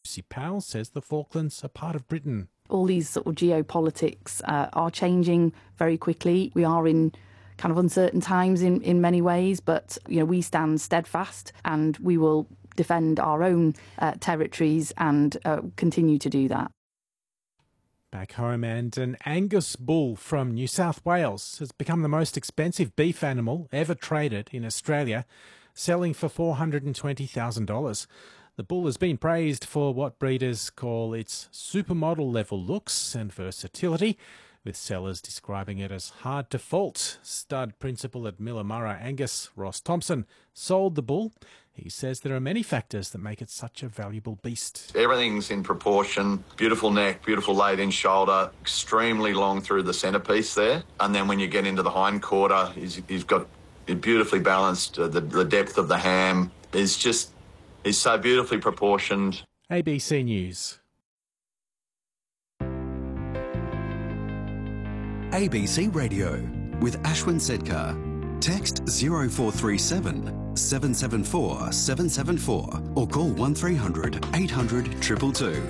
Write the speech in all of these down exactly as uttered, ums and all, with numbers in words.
Gypsy Powell says the Falklands are part of Britain. All these sort of geopolitics uh, are changing very quickly. We are in kind of uncertain times in, in many ways, but you know we stand steadfast and we will defend our own uh, territories and uh, continue to do that. Back home, and an Angus bull from New South Wales has become the most expensive beef animal ever traded in Australia, selling for four hundred twenty thousand dollars. The bull has been praised for what breeders call its supermodel level looks and versatility, with sellers describing it as hard to fault. Stud principal at Millamurra Angus, Ross Thompson, sold the bull. He says there are many factors that make it such a valuable beast. Everything's in proportion. Beautiful neck, beautiful laid-in shoulder, extremely long through the centrepiece there. And then when you get into the hind quarter, he's, he's got it beautifully balanced. Uh, the, the depth of the ham is just is so beautifully proportioned. A B C News. A B C Radio with Ashwin Sedkar. Text zero four three seven, seven seven four, seven seven four or call one three hundred, eight hundred, two two two.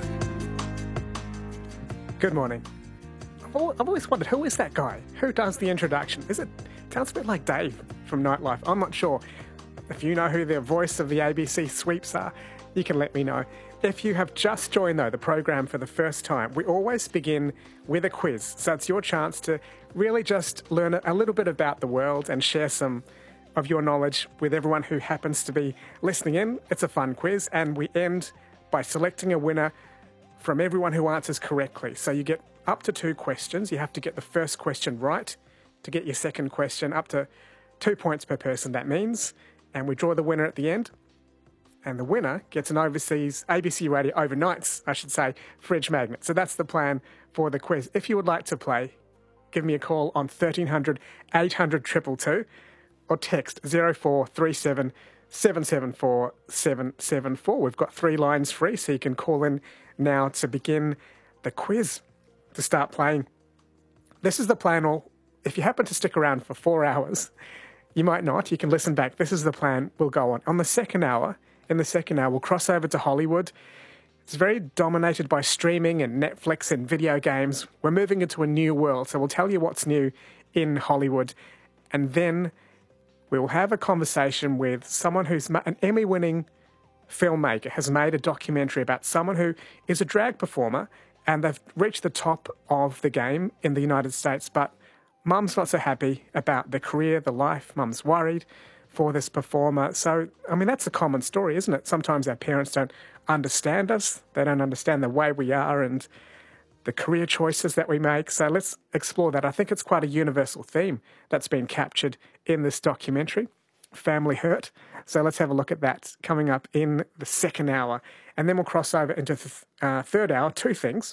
Good morning. I've always wondered, who is that guy? Who does the introduction? Is it, it sounds a bit like Dave from Nightlife. I'm not sure. If you know who the voice of the A B C sweeps are, you can let me know. If you have just joined, though, the program for the first time, we always begin with a quiz. So it's your chance to really just learn a little bit about the world and share some of your knowledge with everyone who happens to be listening in. It's a fun quiz, and we end by selecting a winner from everyone who answers correctly. So you get up to two questions. You have to get the first question right to get your second question, up to two points per person, that means. And we draw the winner at the end. And the winner gets an overseas A B C Radio overnights, I should say, fridge magnet. So that's the plan for the quiz. If you would like to play, give me a call on thirteen hundred, eight hundred, two two two or text zero four three seven, seven seven four, seven seven four. We've got three lines free, so you can call in now to begin the quiz, to start playing. This is the plan, or if you happen to stick around for four hours, you might not. You can listen back. This is the plan we'll go on. On the second hour, in the second hour, we'll cross over to Hollywood. It's very dominated by streaming and Netflix and video games. We're moving into a new world, so we'll tell you what's new in Hollywood. And then we'll have a conversation with someone who's an Emmy-winning filmmaker, has made a documentary about someone who is a drag performer, and they've reached the top of the game in the United States, but Mum's not so happy about the career, the life. Mum's worried for this performer. So, I mean, that's a common story, isn't it? Sometimes our parents don't understand us. They don't understand the way we are and the career choices that we make. So let's explore that. I think it's quite a universal theme that's been captured in this documentary, Family Hurt. So let's have a look at that coming up in the second hour. And then we'll cross over into the uh, third hour, two things.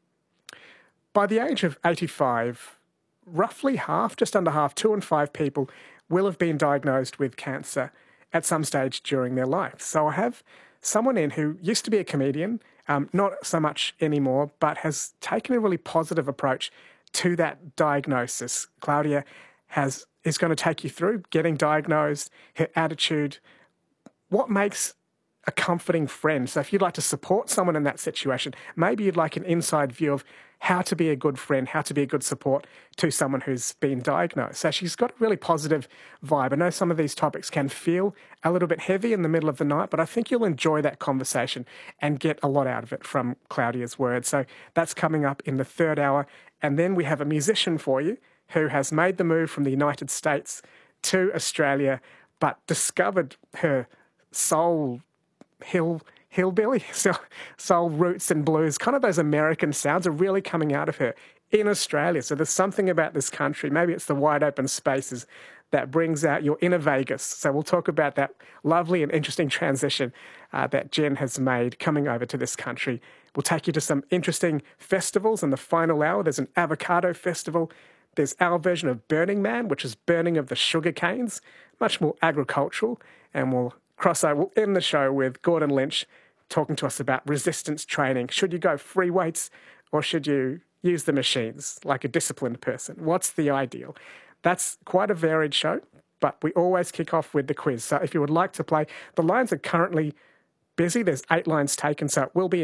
By the age of eighty-five, roughly half, just under half, two in five people will have been diagnosed with cancer at some stage during their life. So I have someone in who used to be a comedian, um, not so much anymore, but has taken a really positive approach to that diagnosis. Claudia has is going to take you through getting diagnosed, her attitude, what makes a comforting friend. So if you'd like to support someone in that situation, maybe you'd like an inside view of how to be a good friend, how to be a good support to someone who's been diagnosed. So she's got a really positive vibe. I know some of these topics can feel a little bit heavy in the middle of the night, but I think you'll enjoy that conversation and get a lot out of it from Claudia's words. So that's coming up in the third hour. And then we have a musician for you who has made the move from the United States to Australia, but discovered her soul hill hillbilly, so soul roots and blues, kind of those American sounds are really coming out of her in Australia. So there's something about this country, maybe it's the wide open spaces that brings out your inner Vegas. So we'll talk about that lovely and interesting transition uh, that Jen has made coming over to this country. We'll take you to some interesting festivals in the final hour. There's an avocado festival. There's our version of Burning Man, which is burning of the sugar canes, much more agricultural, and we'll crossover. We'll end the show with Gordon Lynch talking to us about resistance training. Should you go free weights or should you use the machines like a disciplined person? What's the ideal? That's quite a varied show, but we always kick off with the quiz. So if you would like to play, the lines are currently busy. There's eight lines taken, so it will be